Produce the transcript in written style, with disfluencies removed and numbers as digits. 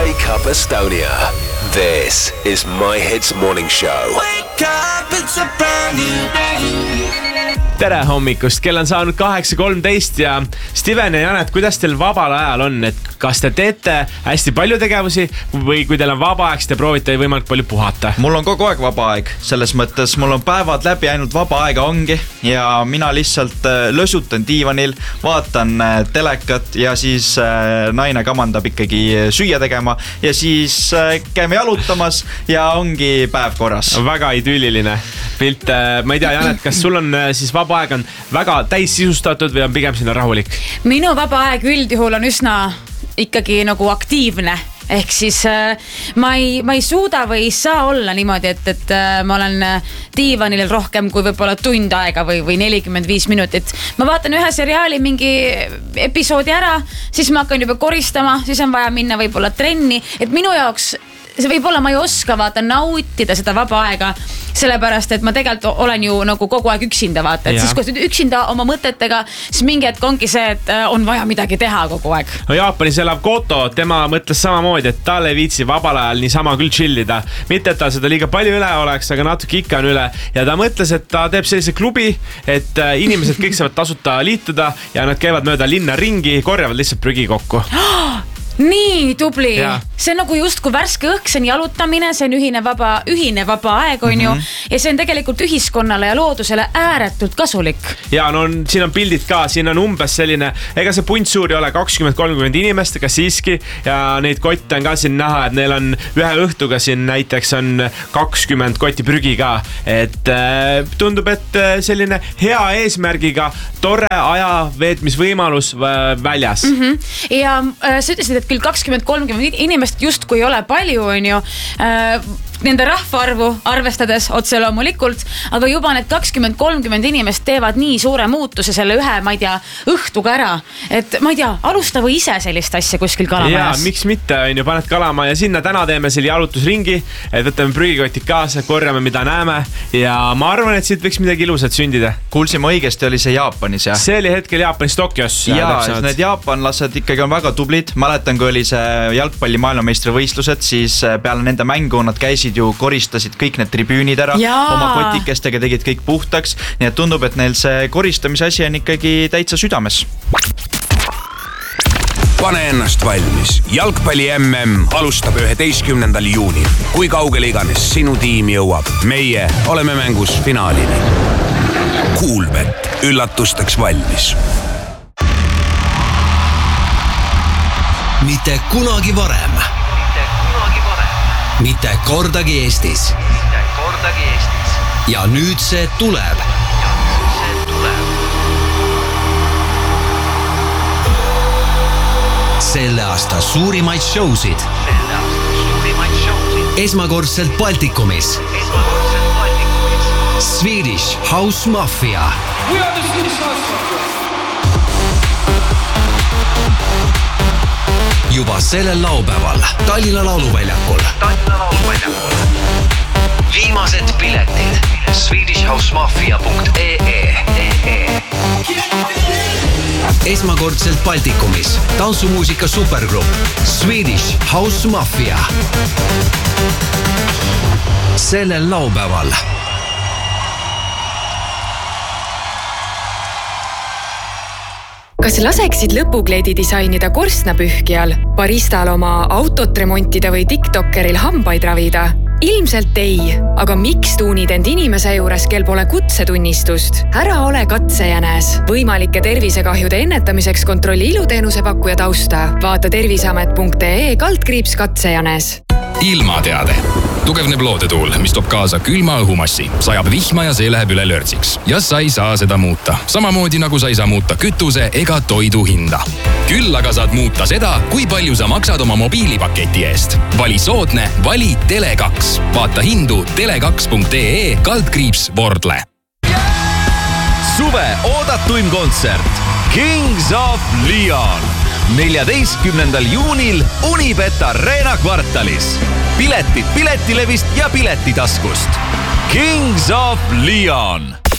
Wake Up Estonia. This is My Hits Morning Show. Wake up, it's a brand new day. Tere hommikust, kell on saanud 8:13 ja Steven ja Janet, kuidas teil vabal ajal on? Et kas te teete hästi palju tegevusi või kui teil on vaba aeg, siis te proovite võimalikult palju puhata? Mul on kogu aeg vaba aeg, selles mõttes mul on päevad läbi ainult vaba aega ongi ja mina lihtsalt lösutan diivanil, vaatan telekat ja siis naine kamandab ikkagi süüa tegema ja siis käime jalutamas ja ongi päev korras. Väga idülliline pilt. Ma ei tea, Janet, kas sul on siis vaba aeg on väga täis sisustatud või on pigem sinna rahulik? Minu vaba aeg üldjuhul on üsna ikkagi nagu aktiivne. Ehk siis ma ei suuda või ei saa olla niimoodi, et ma olen diivanil rohkem kui võib-olla tund aega või 45 minutit. Ma vaatan ühe seriaali mingi episoodi ära, siis ma hakkan juba koristama, siis on vaja minna võib-olla trenni. Et minu jaoks see võib-olla ma ei oska nautida seda vaba aega, sellepärast, et ma tegelikult olen ju nagu kogu aeg üksinda vaata. Et siis kui üksinda oma mõtetega, siis mingi hetk ongi see, et on vaja midagi teha kogu aeg. No Jaapanis elav Koto, tema mõtles samamoodi, et tal ei viitsi vabal ajal niisama küll chillida. Mitte, et tal seda liiga palju üle oleks, aga natuke ikka on üle. Ja ta mõtles, et ta teeb sellise klubi, et inimesed kõik saavad tasuta liituda ja nad käivad mööda linna ringi, korjavad lihtsalt prügi kokku. Nii tubli. See on nagu just kui värske õhk, see on jalutamine, see on ühine vaba aeg on ju. Ja see on tegelikult ühiskonnale ja loodusele ääretult kasulik. Ja no siin on pildid ka, siin on umbes selline, ega see punt suur ei ole 20-30 inimest, ega siiski. Ja neid kotte on ka siin näha, et neil on ühe õhtuga siin näiteks on 20 kotti prügi ka. Et tundub, et selline hea eesmärgiga tore aja veetmisvõimalus väljas. Ja sa ütlesid, et küll 20-30 inimest just kui ei ole palju, on ju, nende rahvaarvu arvestades otse loomulikult, aga juba need 20-30 inimest teevad nii suure muutuse selle ühe, ma ei tea, õhtuga ära. Et ma ei tea, alusta või ise sellist asja kuskil kalamajas. Ja, miks mitte, on ju, paned kalama ja sinna täna teeme selle jalutusringi, et võtame prügikotid kaasa, korjame mida näeme ja ma arvan, et siit võiks midagi ilusat sündida. Kuulsime õigesti, oli see Jaapanis, jah? See oli hetkel Jaapanis Tokyos. Ja, need jaapanlased ikkagi on väga tublid. Mäletan, kui oli see jalgpalli maailmameistrivõistlused, siis peale nende mängu nad käisid ju koristasid kõik need tribüünid ära, oma kotikestega tegid kõik puhtaks, nii et tundub, et neil see koristamise asi on ikkagi täitsa südames. Pane ennast valmis. Jalgpalli MM alustab 11. juunil. Kui kaugele iganes sinu tiim jõuab, meie oleme mängus finaalini. Kuulbet, üllatusteks valmis. Mitte kunagi varem. Mitte kordagi Eestis. Ja nüüd see tuleb. Selle aasta suurimaid showsid. Esmakordselt Baltikumis. Swedish House Mafia. We are the Swedish House Mafia. Juba sellel laupäeval Tallinna Lauluväljakul. Viimased piletid swedishhousemaffia.ee. Esmakordselt Baltikumis tantsumuusika supergrupp Swedish House Mafia. Sellel laupäeval. Kas laseksid lõpukleedi disainida korstnapühkijal, baristal oma autot remontida või TikTokeril hambaid ravida? Ilmselt ei, aga miks tuunid end inimese juures, kel pole kutsetunnistust? Ära ole katsejänes. Võimalike tervisekahjude ennetamiseks kontrolli iluteenuse pakkuja tausta. Vaata terviseamet.ee/katsejänes. Ilmateade. Tugevneb loodetuul, mis toob kaasa külma õhumassi. Sajab vihma ja see läheb üle lörtsiks. Ja sa ei saa seda muuta. Samamoodi nagu sa ei saa muuta kütuse ega toidu hinda. Küll aga saad muuta seda, kui palju sa maksad oma mobiilipaketi eest. Vali soodne, vali Tele2. Vaata hindu tele2.ee/Vordle. Suve oodatuim kontsert Kings of Leon 14. juunil Unibet Arena kvartalis. Piletid Piletilevist ja Piletitaskust. Kings of Leon.